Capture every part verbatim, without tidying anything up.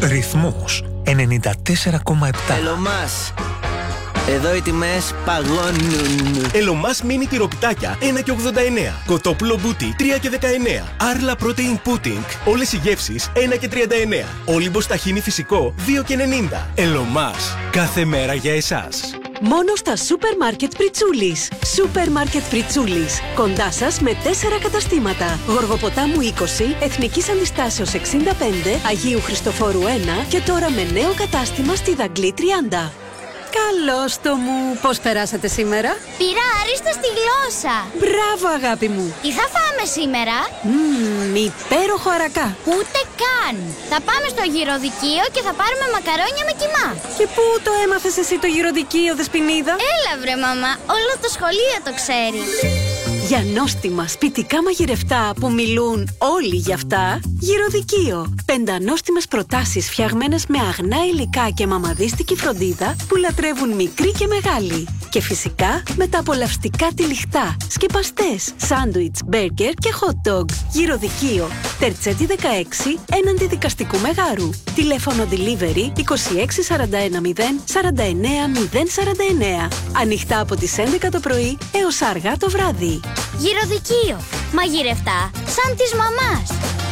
Ρυθμός ενενήντα τέσσερα κόμμα επτά. Ελωμάς. Εδώ οι τιμές παγώνουν. Ελωμάς μίνι τυροπιτάκια ένα και ογδόντα εννέα. Κοτόπουλο μπούτι τρία και δεκαεννέα. Άρλα protein pudding. Όλες οι γεύσεις ένα και τριάντα εννέα. Όλυμπος ταχίνι φυσικό δύο και ενενήντα. Ελωμάς. Κάθε μέρα για εσάς. Μόνο στα Σούπερ Μάρκετ Πριτσούλης. Σούπερ Μάρκετ Πριτσούλης. Κοντά σας με τέσσερα καταστήματα. Γοργοποτάμου είκοσι, Εθνικής Αντιστάσεως εξήντα πέντε, Αγίου Χριστοφόρου ένα και τώρα με νέο κατάστημα στη Δαγκλή τριάντα. Καλώς το μου. Πώς περάσατε σήμερα? Πήρα άριστα στη γλώσσα. Μπράβο αγάπη μου. Τι θα φάμε σήμερα? Μμμ, υπέροχο αρακά. Ούτε καν. Θα πάμε στο γυροδικείο και θα πάρουμε μακαρόνια με κιμά. Και πού το έμαθες εσύ το γυροδικείο, Δεσποινίδα? Έλα βρε μαμά, όλο το σχολείο το ξέρει. Για νόστιμα σπιτικά μαγειρευτά που μιλούν όλοι γι' αυτά, γυροδικείο. Πεντανόστιμες προτάσεις φτιαγμένες με αγνά υλικά και μαμαδίστικη φροντίδα που λατρεύουν μικροί και μεγάλοι. Και φυσικά με τα απολαυστικά τυλιχτά, σκεπαστές, σάντουιτς, μπέργκερ και hot dog. Γυροδικείο. Τερτσέτη δεκαέξι, έναντι Δικαστικού Μεγάρου. Τηλέφωνο delivery είκοσι έξι σαράντα ένα μηδέν σαράντα εννέα μηδέν σαράντα εννέα. Ανοιχτά από τις έντεκα το πρωί έως αργά το βράδυ. Γυροδικείο. Μαγειρευτά σαν της μαμάς.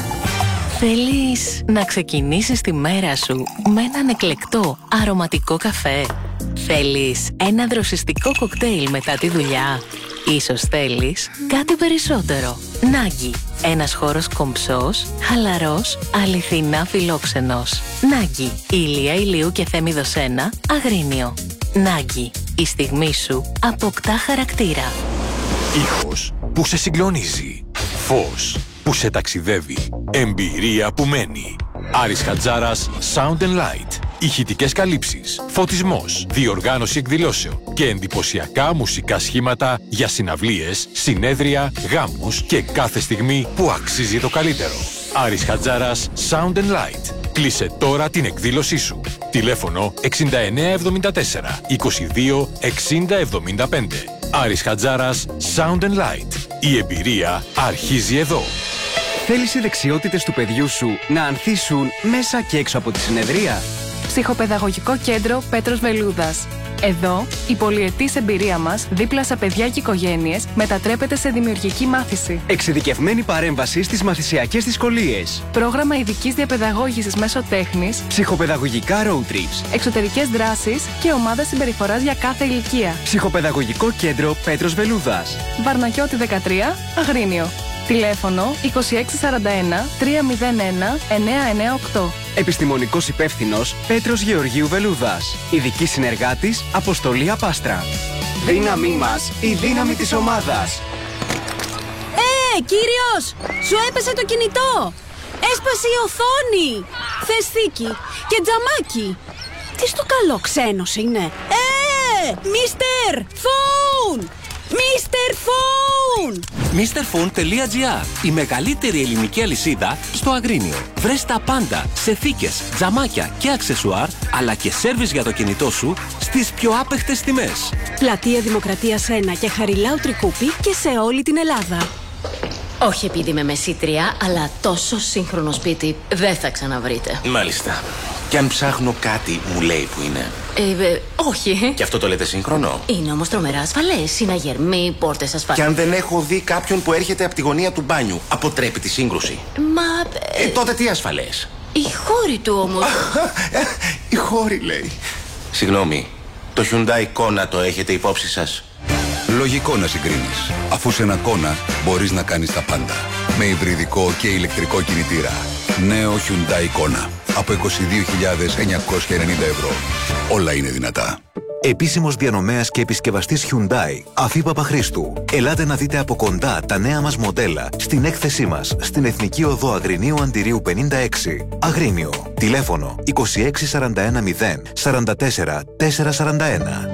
Θέλεις να ξεκινήσεις τη μέρα σου με έναν εκλεκτό αρωματικό καφέ? Θέλεις ένα δροσιστικό κοκτέιλ μετά τη δουλειά? Ίσως θέλεις κάτι περισσότερο. Νάγκι. Ένας χώρος κομψός, χαλαρός, αληθινά φιλόξενος. Νάγκι. Ηλία Ηλίου και Θέμηδος ένα, Αγρίνιο. Νάγκι. Η στιγμή σου αποκτά χαρακτήρα. Ήχος που σε συγκλονίζει. Φως που σε ταξιδεύει. Εμπειρία που μένει. Άρης Χατζάρας Sound and Light. Ηχητικές καλύψεις, φωτισμός, διοργάνωση εκδηλώσεων και εντυπωσιακά μουσικά σχήματα για συναυλίες, συνέδρια, γάμους και κάθε στιγμή που αξίζει το καλύτερο. Άρης Χατζάρας Sound and Light. Κλείσε τώρα την εκδήλωσή σου. Τηλέφωνο εξήντα εννέα εβδομήντα τέσσερα είκοσι δύο εξήντα εβδομήντα πέντε. Άρης Χατζάρας Sound and Light. Η εμπειρία αρχίζει εδώ. Θέλεις οι δεξιότητες του παιδιού σου να ανθίσουν μέσα και έξω από τη συνεδρία? Ψυχοπαιδαγωγικό κέντρο Πέτρος Βελούδας. Εδώ, η πολυετής εμπειρία μας δίπλα σε παιδιά και οικογένειες μετατρέπεται σε δημιουργική μάθηση. Εξειδικευμένη παρέμβαση στις μαθησιακές δυσκολίες. Πρόγραμμα ειδικής διαπαιδαγώγησης μέσω τέχνης. Ψυχοπαιδαγωγικά road trips. Εξωτερικές δράσεις και ομάδα συμπεριφοράς για κάθε ηλικία. Ψυχοπαιδαγωγικό κέντρο Πέτρος Βελούδας. Βαρνακιώτη δεκατρία, Αγρίνιο. Τηλέφωνο είκοσι έξι σαράντα ένα τριακόσια ένα εννέα εννέα οκτώ. Επιστημονικός υπεύθυνος Πέτρος Γεωργίου Βελούδας. Ειδική συνεργάτης Αποστολή Απάστρα. Δύναμή μας, η δύναμη της ομάδας. Ε, κύριος! Σου έπεσε το κινητό! Έσπασε η οθόνη! Θες θήκη και τζαμάκι! Τι στο καλό ξένος είναι! Ε, μίστερ Φόουν! μίστερ Phone! μίστερ Phone τελεία τζι άρ. Η μεγαλύτερη ελληνική αλυσίδα στο Αγρίνιο. Βρες τα πάντα σε θήκες, τζαμάκια και αξεσουάρ, αλλά και σέρβις για το κινητό σου στις πιο άπεχτες τιμές. Πλατεία Δημοκρατίας ένα και Χαριλάου Τρικούπη και σε όλη την Ελλάδα. Όχι επειδή είμαι μεσήτρια, αλλά τόσο σύγχρονο σπίτι δεν θα ξαναβρείτε. Μάλιστα. Και αν ψάχνω κάτι, μου λέει που είναι. Ε, ε, όχι. Και αυτό το λέτε σύγχρονο? Είναι όμως τρομερά ασφαλές. Συναγερμοί, πόρτες ασφαλές. Και αν δεν έχω δει κάποιον που έρχεται από τη γωνία του μπάνιου, αποτρέπει τη σύγκρουση? Μα... Ε, τότε τι ασφαλές? Η χώρη του όμως. Η χώρη λέει. Συγγνώμη, το Hyundai Kona το έχετε υπόψη σας? Λογικό να συγκρίνεις, αφού σε ένα Kona μπορείς να κάνεις τα πάντα. Με υβριδικό και ηλεκτρικό κινητήρα. Νέο Hyundai Kona. Από είκοσι δύο χιλιάδες εννιακόσια ενενήντα ευρώ. Όλα είναι δυνατά. Επίσημος διανομέας και επισκευαστής Hyundai, Αφή Παπαχρήστου. Ελάτε να δείτε από κοντά τα νέα μας μοντέλα στην έκθεσή μας στην Εθνική Οδό Αγρινίου Αντιρίου πενήντα έξι. Αγρίνιο. Τηλέφωνο είκοσι έξι σαράντα ένα μηδέν σαράντα τέσσερα τετρακόσια σαράντα ένα.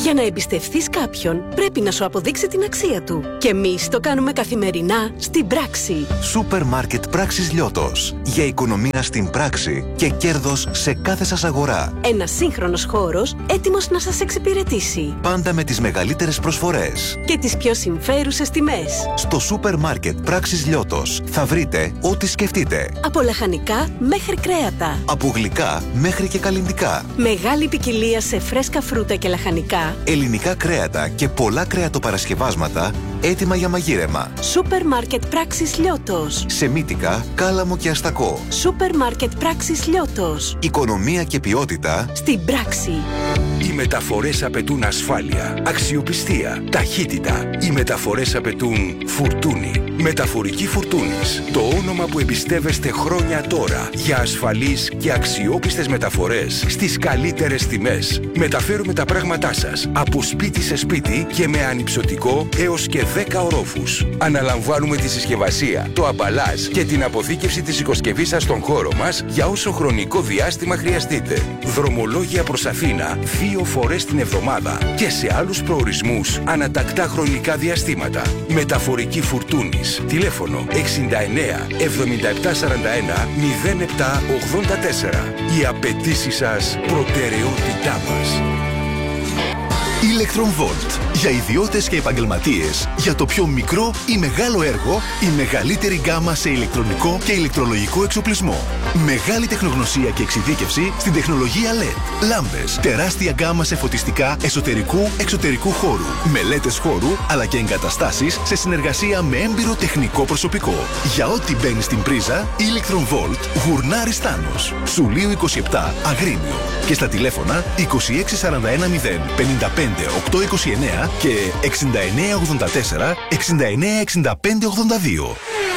Για να εμπιστευτείς κάποιον, πρέπει να σου αποδείξει την αξία του. Και εμείς το κάνουμε καθημερινά στην πράξη. Σούπερ μάρκετ Πράξης Λιώτος. Για οικονομία στην πράξη και κέρδος σε κάθε σας αγορά. Ένας σύγχρονος χώρος έτοιμος να σας εξυπηρετήσει. Πάντα με τις μεγαλύτερες προσφορές. Και τις πιο συμφέρουσες τιμές. Στο σούπερ μάρκετ Πράξης Λιώτος θα βρείτε ό,τι σκεφτείτε. Από λαχανικά μέχρι κρέατα. Από γλυκά μέχρι και καλλυντικά. Μεγάλη ποικιλία σε φρέσκα φρούτα και λαχανικά. Ελληνικά κρέατα και πολλά κρέατοπαρασκευάσματα έτοιμα για μαγείρεμα. Σούπερ μάρκετ Πράξης Λιώτος. Σε Μύτικα, Κάλαμο και Αστακό. Σούπερ μάρκετ Πράξης Λιώτος. Οικονομία και ποιότητα στην πράξη. Οι μεταφορές απαιτούν ασφάλεια, αξιοπιστία, ταχύτητα. Οι μεταφορές απαιτούν Φουρτούνι. Μεταφορική Φουρτούνης. Το όνομα που εμπιστεύεστε χρόνια τώρα για ασφαλείς και αξιόπιστες μεταφορές στις καλύτερες τιμές. Μεταφέρουμε τα πράγματά σας από σπίτι σε σπίτι και με ανυψωτικό έως και δέκα ορόφους. Αναλαμβάνουμε τη συσκευασία, το αμπαλάζ και την αποθήκευση της οικοσκευής σας στον χώρο μας για όσο χρονικό διάστημα χρειαστείτε. Δρομολόγια προς Αθήνα δύο φορές την εβδομάδα και σε άλλους προορισμούς ανατακτά χρονικά διαστήματα. Μεταφορική Φουρτούνης. Τηλέφωνο εξήντα εννέα εβδομήντα επτά σαράντα ένα μηδέν επτά ογδόντα τέσσερα. Οι απαιτήσεις σας προτεραιότητά μας. Electron-Volt. Για ιδιώτες και επαγγελματίες, για το πιο μικρό ή μεγάλο έργο, η μεγαλύτερη γκάμα σε ηλεκτρονικό και ηλεκτρολογικό εξοπλισμό. Μεγάλη τεχνογνωσία και εξειδίκευση στην τεχνολογία ελ ι ντι. Λάμπες, τεράστια γκάμα σε φωτιστικά εσωτερικού εξωτερικού χώρου. Μελέτες χώρου, αλλά και εγκαταστάσεις σε συνεργασία με έμπειρο τεχνικό προσωπικό. Για ό,τι μπαίνει στην πρίζα, Electron-Volt Γουρνάρης Τάνος. Σουλίου είκοσι επτά, Αγρίνιο. Και στα τηλέφωνα είκοσι έξι σαράντα ένα μηδέν πενήντα πέντε οκτακόσια είκοσι εννέα και εξήντα εννέα ογδόντα τέσσερα εξήντα εννέα εξήντα πέντε ογδόντα δύο.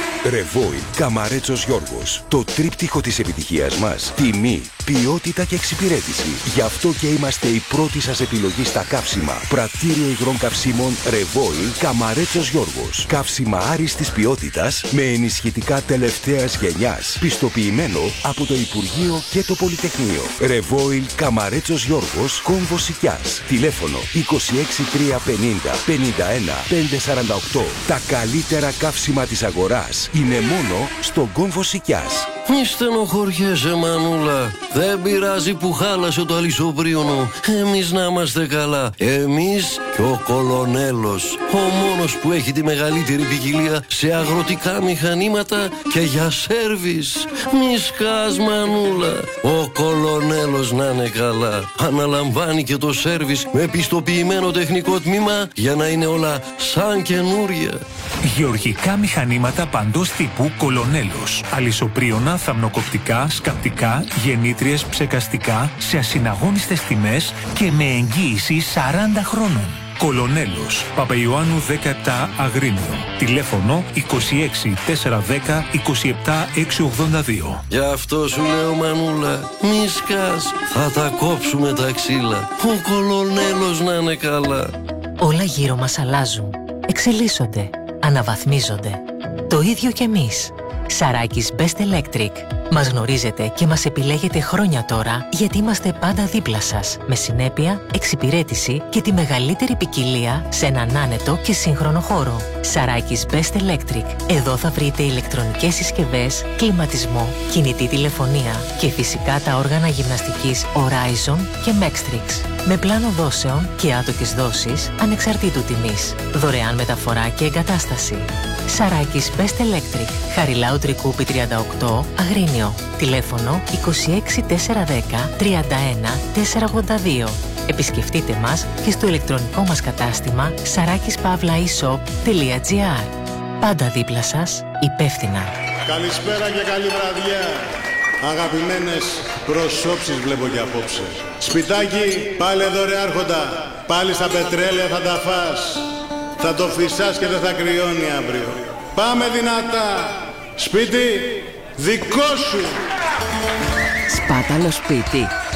Ρεβόιλ Καμαρέτσος Γιώργος. Το τρίπτυχο της επιτυχίας μας. Τιμή, ποιότητα και εξυπηρέτηση. Γι' αυτό και είμαστε η πρώτη σας επιλογή στα καύσιμα. Πρατήριο υγρών καυσίμων Ρεβόιλ Καμαρέτσος Γιώργος. Καύσιμα άριστης ποιότητας με ενισχυτικά τελευταίας γενιάς. Πιστοποιημένο από το Υπουργείο και το Πολυτεχνείο. Ρεβόιλ Καμαρέτσος Γιώργος, Κόμβο Σικιάς. Τηλέφωνο είκοσι έξι τριακόσια πενήντα πενήντα ένα πεντακόσια σαράντα οκτώ. Τα καλύτερα καύσιμα της αγοράς είναι μόνο στο Κόμβο Σικιάς. Μη στενοχωριέσαι, μανούλα. Δεν πειράζει που χάλασε το αλυσοπρίωνο. Εμείς να είμαστε καλά. Εμείς και ο Κολονέλος. Ο μόνος που έχει τη μεγαλύτερη ποικιλία σε αγροτικά μηχανήματα και για σέρβις. Μη σκάς, μανούλα. Ο Κολονέλος να είναι καλά. Αναλαμβάνει και το σέρβις με πιστοποιημένο τεχνικό τμήμα για να είναι όλα σαν καινούρια. Γεωργικά μηχανήματα παντός τύπου Κολονέλος. Αλυσοπρίωνα, θαμνοκοπτικά, σκαπτικά, γεννήτριες, ψεκαστικά, σε ασυναγώνιστες τιμές και με εγγύηση σαράντα χρόνων. Κολονέλος, Παπαϊωάννου δεκαεπτά, Αγρίνιο. Τηλέφωνο είκοσι έξι τετρακόσια δέκα είκοσι επτά εξακόσια ογδόντα δύο. Γι' αυτό σου λέω, μανούλα, μη σκάς, θα τα κόψουμε τα ξύλα. Ο Κολονέλος να είναι καλά. Όλα γύρω μας αλλάζουν, εξελίσσονται, αναβαθμίζονται. Το ίδιο κι εμείς. Σαράκης Best Electric. Μας γνωρίζετε και μας επιλέγετε χρόνια τώρα γιατί είμαστε πάντα δίπλα σας. Με συνέπεια, εξυπηρέτηση και τη μεγαλύτερη ποικιλία σε έναν άνετο και σύγχρονο χώρο. Σαράκης Best Electric. Εδώ θα βρείτε ηλεκτρονικές συσκευές, κλιματισμό, κινητή τηλεφωνία και φυσικά τα όργανα γυμναστικής Horizon και Mextrix. Με πλάνο δόσεων και άτοκες δόσεις ανεξαρτήτου τιμής. Δωρεάν μεταφορά και εγκατάσταση. Σαράκης Best Electric. Χαριλάου Τρικούπη τριάντα οκτώ, Αγρίνιο. Τηλέφωνο είκοσι έξι τετρακόσια δέκα τριάντα ένα τετρακόσια ογδόντα δύο. Επισκεφτείτε μας και στο ηλεκτρονικό μας κατάστημα σαράκης παύλα ι σοπ τελεία τζι άρ. Πάντα δίπλα σας, υπεύθυνα. Καλησπέρα και καλή βραδιά. Αγαπημένες προσώψεις βλέπω και απόψε. Σπιτάκι, πάλι εδώ ρε άρχοντα. Πάλι στα πετρέλαια θα τα φας. Θα το φυσάς και δεν θα κρυώνει αύριο. Πάμε δυνατά. Σπίτι, δικό σου. Σπάταλο σπίτι.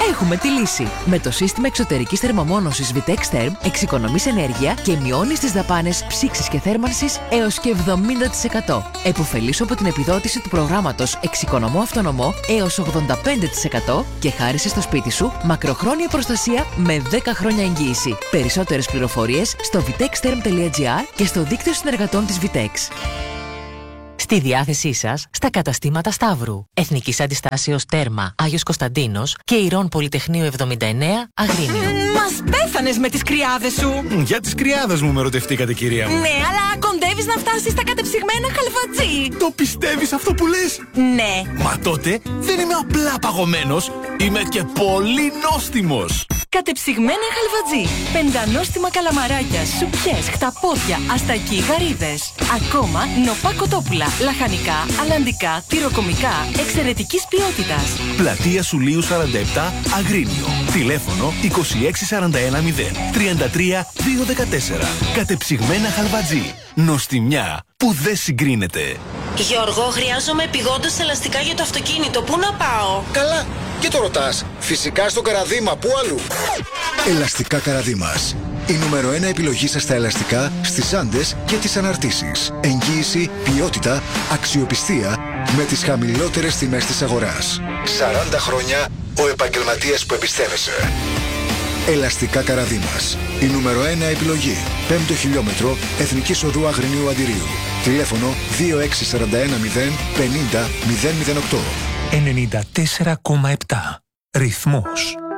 Έχουμε τη λύση. Με το σύστημα εξωτερικής θερμομόνωσης Vitex Therm εξοικονομείς ενέργεια και μειώνεις τις δαπάνες ψήξης και θέρμανσης έως και εβδομήντα τοις εκατό. Εποφελήσου από την επιδότηση του προγράμματος Εξοικονομώ Αυτονομό έως ογδόντα πέντε τοις εκατό και χάρισε στο σπίτι σου μακροχρόνια προστασία με δέκα χρόνια εγγύηση. Περισσότερες πληροφορίες στο vitextherm τελεία gr και στο δίκτυο συνεργατών της Vitex. Στη διάθεσή σας στα καταστήματα Σταύρου, Εθνικής Αντιστάσεως Τέρμα Άγιος Κωνσταντίνος και Ηρών Πολυτεχνείου εβδομήντα εννέα Αγρίνιο. Μας πέθανες με τις κρυάδες σου! Για τις κρυάδες μου με ρωτευτήκατε, κυρία μου. Ναι, αλλά κοντεύεις να φτάσεις στα κατεψυγμένα χαλβατζή. Το πιστεύεις αυτό που λες? Ναι. Μα τότε δεν είμαι απλά παγωμένος, είμαι και πολύ νόστιμος. Κατεψυγμένα χαλβατζή. Πεντανόστιμα καλαμαράκια, σουπιές, χταπόδια, αστακοί, γαρίδες. Ακόμα νοπά κοτόπουλα, λαχανικά, αλλαντικά, τυροκομικά, εξαιρετικής ποιότητας. Πλατεία Σουλίου σαράντα επτά, Αγρίνιο. Τηλέφωνο είκοσι έξι σαράντα ένα μηδέν τριάντα τρία διακόσια δεκατέσσερα. Κατεψυγμένα χαλβατζή. Νοστιμιά που δεν συγκρίνεται. Γιώργο, χρειάζομαι επειγόντως ελαστικά για το αυτοκίνητο. Πού να πάω? Καλά, και το ρωτάς. Φυσικά στο Καραδίμα, πού αλλού? Ελαστικά Καραδίμας. Η νούμερο ένα επιλογή σας στα ελαστικά, στις άντες και τις αναρτήσεις. Εγγύηση, ποιότητα, αξιοπιστία με τις χαμηλότερες τιμές της αγοράς. σαράντα χρόνια ο επαγγελματίας που εμπιστεύεσαι. Ελαστικά Καραδίμας. Η νούμερο ένα επιλογή. Πέμπτο χιλιόμετρο Εθνικής Οδού Αγρινίου Αντιρίου. Τηλέφωνο δύο έξι τέσσερα ένα μηδέν πενήντα μηδέν μηδέν οκτώ. ενενήντα τέσσερα κόμμα επτά. Ρυθμός.